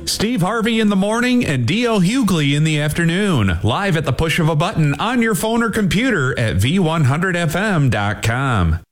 Steve Harvey in the morning and D.L. Hughley in the afternoon. Live at the push of a button on your phone or computer at v100fm.com.